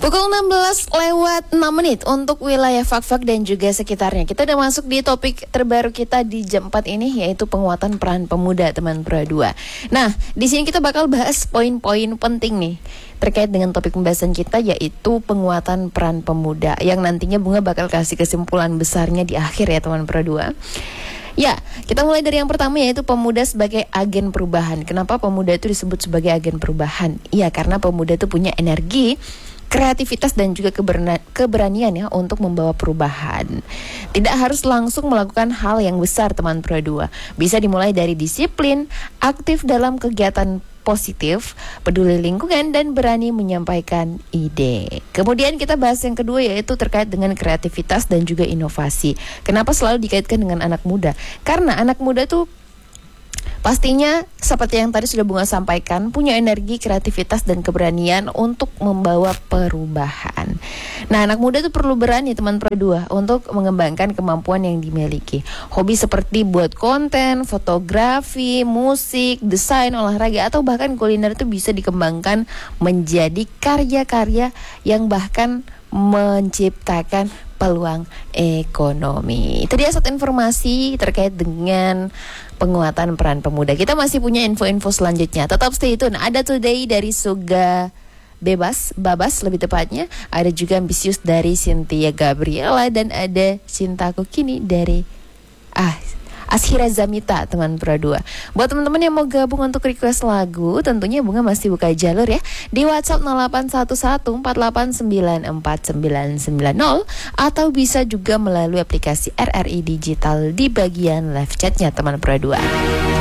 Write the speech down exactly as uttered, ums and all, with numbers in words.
Pukul enam belas lewat enam menit untuk wilayah Fak-Fak dan juga sekitarnya. Kita udah masuk di topik terbaru kita di jam empat ini, yaitu penguatan peran pemuda, teman Pro dua. Nah, di sini kita bakal bahas poin-poin penting nih terkait dengan topik pembahasan kita, yaitu penguatan peran pemuda, yang nantinya Bunga bakal kasih kesimpulan besarnya di akhir ya teman Pro dua. Ya, kita mulai dari yang pertama, yaitu pemuda sebagai agen perubahan. Kenapa pemuda itu disebut sebagai agen perubahan? Iya, karena pemuda itu punya energi, kreativitas dan juga keberanian ya untuk membawa perubahan. Tidak harus langsung melakukan hal yang besar teman Pro dua. Bisa dimulai dari disiplin, aktif dalam kegiatan positif, peduli lingkungan, dan berani menyampaikan ide. Kemudian kita bahas yang kedua, yaitu terkait dengan kreativitas dan juga inovasi. Kenapa selalu dikaitkan dengan anak muda? Karena anak muda tuh pastinya seperti yang tadi sudah Bunga sampaikan, punya energi, kreativitas, dan keberanian untuk membawa perubahan. Nah, anak muda itu perlu berani teman Pro dua untuk mengembangkan kemampuan yang dimiliki. Hobi seperti buat konten, fotografi, musik, desain, olahraga, atau bahkan kuliner itu bisa dikembangkan menjadi karya-karya yang bahkan menciptakan peluang ekonomi. Itu dia satu informasi terkait dengan penguatan peran pemuda. Kita masih punya info-info selanjutnya. Tetap stay tune. Ada Today dari Suga Bebas, Babas lebih tepatnya. Ada juga Ambisius dari Cynthia Gabriela, dan ada Cintaku Kini dari Ah Ashira Zamita, teman Pro dua. Buat teman-teman yang mau gabung untuk request lagu, tentunya Bunga masih buka jalur ya di WhatsApp nol delapan satu satu empat delapan sembilan empat sembilan sembilan nol, atau bisa juga melalui aplikasi R R I Digital di bagian live chatnya teman Pro dua.